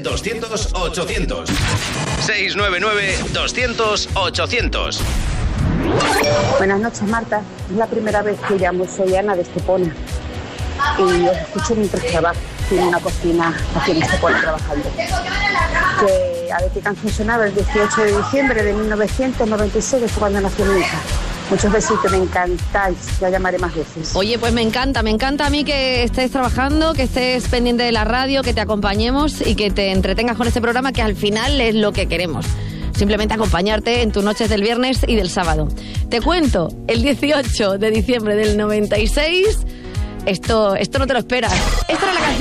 699-200-800. 699-200-800. Buenas noches, Marta. Es la primera vez que llamo. Soy Ana de Estepona. Y os escucho mientras trabajo. Tiene una cocina aquí en Estepona trabajando. Que, a ver qué canción sonaba el 18 de diciembre de 1996, fue cuando nació mi hija. Muchos besitos, me encantáis. Ya llamaré más veces. Oye, pues me encanta a mí que estés trabajando, que estés pendiente de la radio, que te acompañemos y que te entretengas con este programa, que al final es lo que queremos. Simplemente acompañarte en tus noches del viernes y del sábado. Te cuento, el 18 de diciembre del 96, esto no te lo esperas. Esta era la canción.